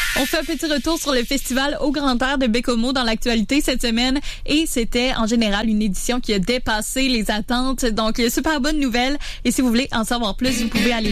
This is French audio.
On fait un petit retour sur le festival Au Grand Air de Baie-Comeau dans l'actualité cette semaine et c'était en général une édition qui a dépassé les attentes. Donc, super bonne nouvelle. Et si vous voulez en savoir plus, vous pouvez aller